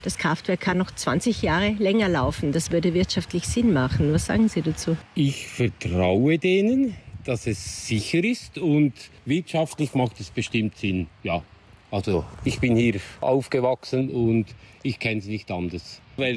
Das Kraftwerk kann noch 20 Jahre länger laufen. Das würde wirtschaftlich Sinn machen. Was sagen Sie dazu? Ich vertraue denen, dass es sicher ist und wirtschaftlich macht es bestimmt Sinn. Ja, also ich bin hier aufgewachsen und ich kenne es nicht anders. Weil